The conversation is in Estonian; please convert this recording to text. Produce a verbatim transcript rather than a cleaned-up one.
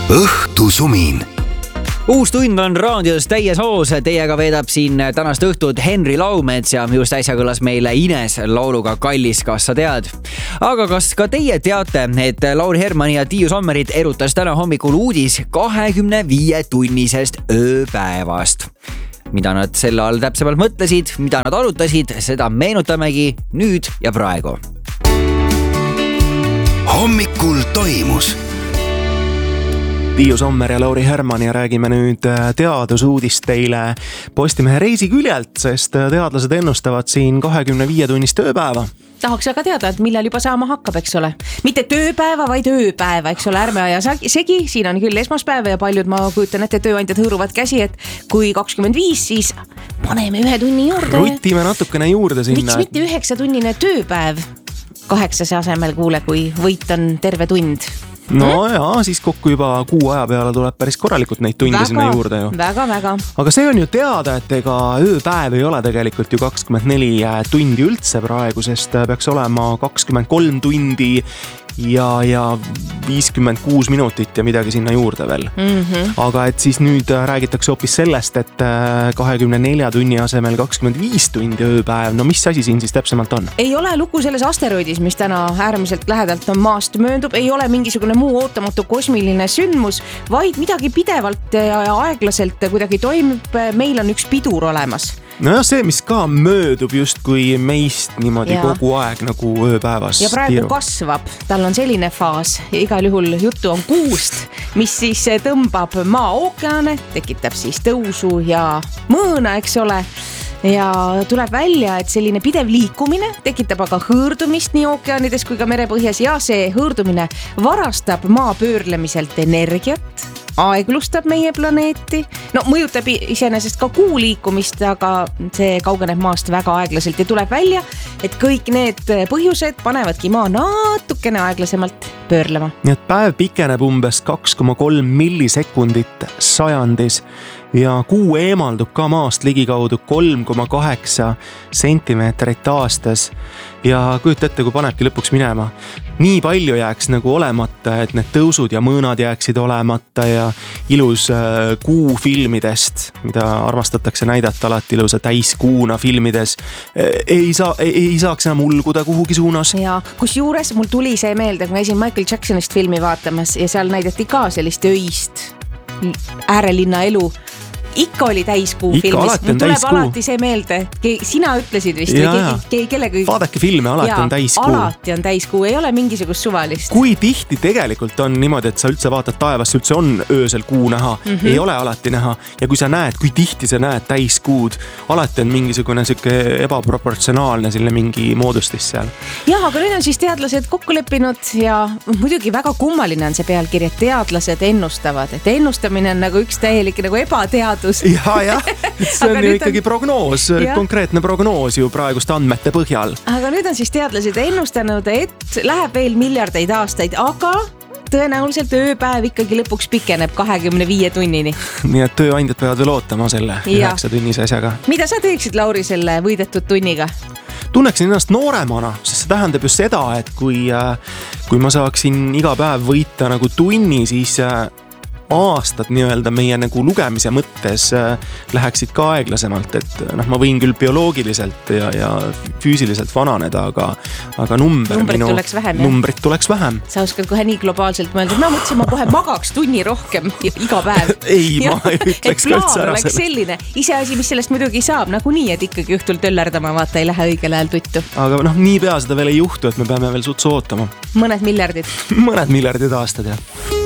õhtusumin. Uus tund on raadios täies hoos, teiega veedab siin tänast õhtut Henri Laumets ja just äsja kõlas meile Ines lauluga Kallis, kas sa tead? Aga kas ka teie teate, et Lauri Hermani ja Tiiu Sommerit erutas täna hommikul uudis kahekümne viie tunnisest ööpäevast? Mida nad selle all täpsemalt mõtlesid, mida nad arutasid, seda meenutamegi nüüd ja praegu. Hommikul toimus. Tiiu Sommer ja Lauri Herman ja räägime nüüd teadusuudist teile Postimehe reisiküljelt, sest teadlased ennustavad siin kahekümne viie tunnist ööpäeva. Tahaks aga teada, et millal juba saama hakkab, eks ole. Mitte tööpäeva, vaid ööpäeva, eks ole, ärme aja segi. Siin on küll esmaspäeva ja paljud, ma kujutan ette, tööandjad hõõruvad käsi, et kui kakskümmend viis, siis paneme ühe tunni juurde. Rutime natukene juurde sinna. Miks mitte üheksa tunnine tööpäev? Kaheksase asemel kuule, kui võit on terve tund. No hmm? jaa, siis kokku juba kuu aja peale tuleb päris korralikult neid tunde sinna juurde ju. Väga, väga. Aga see on ju teada, et ega ööpäev ei ole tegelikult ju kakskümmend neli tundi üldse praegu, sest peaks olema kakskümmend kolm tundi ja, ja viiskümmend kuus minutit ja midagi sinna juurde veel. Mm-hmm. Aga et siis nüüd räägitakse hoopis sellest, et kahekümne nelja tunni asemel kakskümmend viis tundi ööpäev. No mis asi siin siis täpsemalt on? Ei ole lugu selles asteroidis, mis täna äärmiselt lähedalt on maast mööndub, ei ole mingisugune muu ootamatu kosmiline sündmus, vaid midagi pidevalt ja aeglaselt kuidagi toimib. Meil on üks pidur olemas. No ja see, mis ka möödub just kui meist niimoodi ja. Kogu aeg nagu ööpäevas. Ja praegu tiiru. Kasvab, tal on selline faas, igal juhul juttu on kuust, mis siis tõmbab maa ookeane, tekitab siis tõusu ja mõõna, eks ole. Ja tuleb välja, et selline pidev liikumine tekitab aga hõõrdumist nii ookeanides kui ka merepõhjas ja see hõõrdumine varastab maa pöörlemiselt energiat, aeglustab meie planeeti. No mõjutab iseenesest ka kuu liikumist, aga see kaugeneb maast väga aeglaselt ja tuleb välja, et kõik need põhjused panevadki maa natukene aeglasemalt pöörlema. Nii et päev pikeneb umbes kaks koma kolm millisekundit sajandis ja kuu eemaldub ka maast ligikaudu kolm koma kaheksa sentimeetrit aastas ja kujuta ette, kui panebki lõpuks minema. Nii palju jääks nagu olemata, et need tõusud ja mõõnad jääksid olemata ja ilus kuu filmidest, mida armastatakse näidata alati ilusa täiskuuna filmides, ei, saa, ei, ei saaks enam ulguda kuhugi suunas. Ja kus juures mul tuli see meelde, kui ma käisin Michael Jacksonist filmi vaatamas ja seal näidati ka sellist öist äärelinna elu. Ikka oli täiskuu Ikka filmis. Mul tuleb täiskuu. Alati see meelde, et sina ütlesid vist ja, või ke- kellega... Vaadake filme, alati ja, on täiskuu. Alati on täiskuu, ei ole mingisugust suvalist. Kui tihti tegelikult on niimoodi, et sa üldse vaatad taevast, üldse on öösel kuu näha, mm-hmm. ei ole alati näha. Ja kui sa näed, kui tihti sa näed täiskuud, alati on mingisugune süke ebaproportsionaalne selle mingi moodustis seal. Ja, aga nüüd on siis teadlased kokku leppinud ja muidugi väga kummaline on see pealkiri, et teadlased ennustavad, et ennustamine on nagu üks täielik nagu ebateadus. Ja, ja. See on ju ikkagi on... prognoos, ja. Konkreetne prognoos ju praeguste andmete põhjal. Aga nüüd on siis teadlased ennustanud, et läheb veel miljardeid aastaid, aga tõenäoliselt ööpäev ikkagi lõpuks pikeneb kahekümne viie tunnini. Nii et tööandjad peavad veel ootama selle üheksa tunnise asjaga. Mida sa teeksid, Lauri, selle võidetud tunniga? Tunneksin ennast nooremana, sest see tähendab just seda, et kui, kui ma saaksin iga päev võita nagu tunni, siis aastad nii-öelda meie nagu lugemise mõttes läheksid ka aeglasemalt, et noh, ma võin küll bioloogiliselt ja, ja füüsiliselt vananeda, aga, aga number numbrit minu, tuleks vähem. Numbrit tuleks vähem. Sa oskad kohe nii globaalselt mõelda, ma mõtlesin, ma kohe magaks tunni rohkem iga päev. Ei, ma ei ütleks ka üldse ära selle. Selline. Ise asi, mis sellest muidugi saab, nagu nii, et ikkagi õhtul töllerdama vaata ei lähe õigel ajal tuttu. Aga noh, nii pea seda veel ei juhtu, et me peame veel sutsu ootama. Mõned miljardid. Mõned miljardid aastad, jah.